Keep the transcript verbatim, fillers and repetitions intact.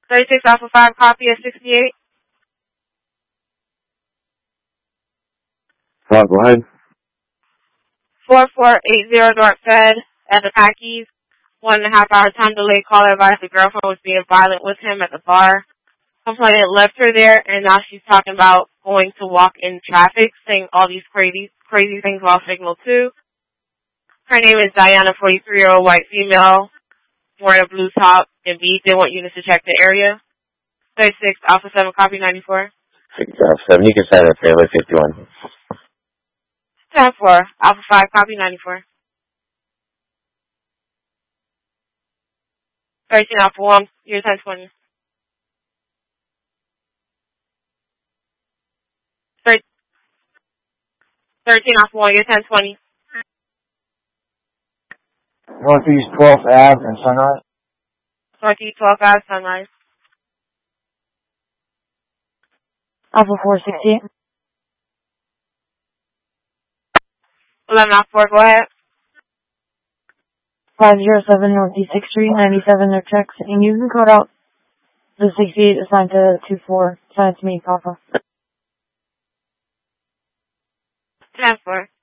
thirty-six Alpha five, copy at sixty-eight. Oh, go ahead. four four eight zero North Fed at the Packies. One and a half hour time delay. Caller advised the girlfriend was being violent with him at the bar. Complainant left her there, and now she's talking about going to walk in traffic, saying all these crazy crazy things while signal two. Her name is Diana, forty-three-year-old white female, wearing a blue top and beat. They want units to check the area. thirty-six Alpha seven, copy ninety-four. six Alpha seven, you can sign up fairway fifty-one. ten four Alpha five, copy ninety-four. thirteen Alpha one, you're ten twenty. thirteen Alpha one, you're ten twenty. Northeast twelfth Ave and Sunrise. Northeast twelfth Ave, Sunrise. Alpha four sixty-eight. eleven Alpha four, go ahead. five oh seven Northeast sixth Street, ninety-seven, no checks, and you can code out the sixty-eight assigned to two four, assigned to me, Papa. ten four.